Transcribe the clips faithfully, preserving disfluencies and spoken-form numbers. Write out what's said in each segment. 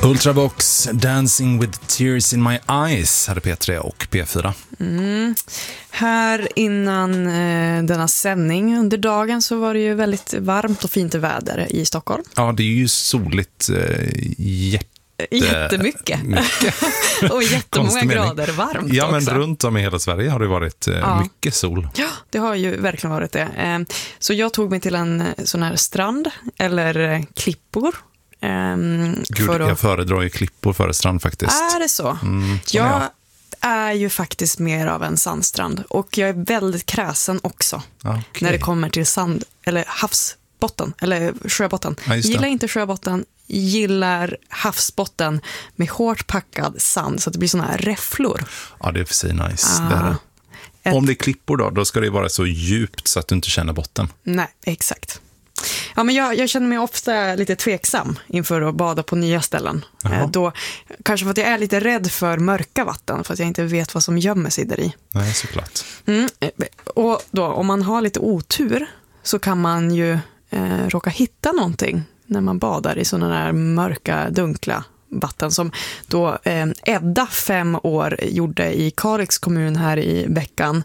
Ultravox, Dancing with Tears in My Eyes hade P tre och P fyra. Mm. Här innan eh, denna sändning under dagen så var det ju väldigt varmt och fint väder i Stockholm. Ja, det är ju soligt eh, jätte... Jättemycket. Mycket. Och jättemånga grader varmt Ja, men också. Runt om i hela Sverige har det varit eh, ja. mycket sol. Ja, det har ju verkligen varit det. Eh, så jag tog mig till en sån här strand eller eh, klippor. Um, Gud, för att... jag föredrar ju klippor före strand faktiskt. Är det så? Mm, så jag jag är ju faktiskt mer av en sandstrand. Och jag är väldigt kräsen också. Okay. När det kommer till sand, eller havsbotten, eller sjöbotten. Ja, gillar inte sjöbotten, gillar havsbotten med hårt packad sand. Så att det blir såna här räfflor. Ja, det är för sig nice. Ah, det är det. ett... Om det är klippor då, då ska det vara så djupt så att du inte känner botten. Nej, exakt. Ja, men jag, jag känner mig ofta lite tveksam inför att bada på nya ställen. Eh, då, kanske för att jag är lite rädd för mörka vatten, för att jag inte vet vad som gömmer sig där i. Nej, såklart. Mm, och då, om man har lite otur så kan man ju eh, råka hitta någonting när man badar i sådana där mörka, dunkla vatten som då eh, Edda, fem år, gjorde i Kalix kommun här i veckan.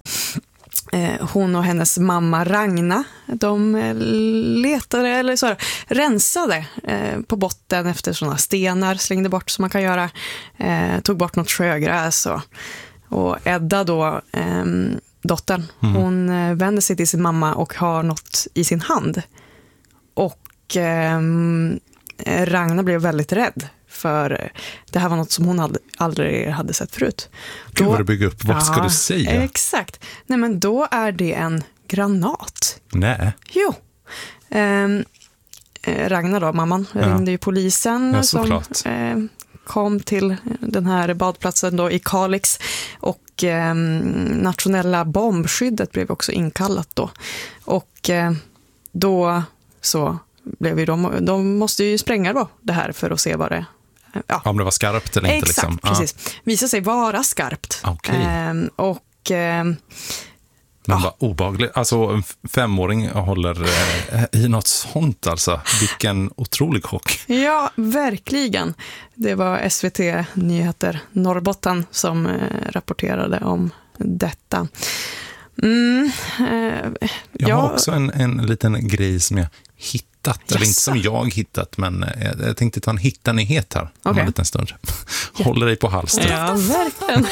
Hon och hennes mamma Ragna, de letade eller så här, rensade eh, på botten efter sådana stenar, slängde bort som man kan göra, eh, tog bort något sjögräs och, och Edda då, eh, dottern, mm. hon eh, vänder sig till sin mamma och har något i sin hand och eh, Ragna blev väldigt rädd. För det här var något som hon hade, aldrig hade sett förut. Gud vad du bygger upp, vad ska ja, du säga? Exakt. Nej, men då är det en granat. Nej. Jo. Ehm, eh, Ragnar då, mamman, ja. ringde ju polisen ja, som eh, kom till den här badplatsen då i Kalix. Och eh, nationella bombskyddet blev också inkallat då. Och eh, då så blev ju de, de måste ju spränga då det här för att se vad det ja. Om det var skarpt eller inte. Exakt, liksom. precis. Ah. Visar sig vara skarpt. Okay. Ehm, och... Ehm, Men ja. vad obehagligt. Alltså en femåring håller eh, i något sånt alltså. Vilken otrolig chock. Ja, verkligen. Det var S V T Nyheter Norrbotten som eh, rapporterade om detta. Mm, eh, jag ja. har också en, en liten grej som jag hittat. Yes. Eller inte som jag hittat, men jag, jag tänkte ta en hittanyhet här om okay. en liten stund. Håller dig på halster. Ja, verkligen.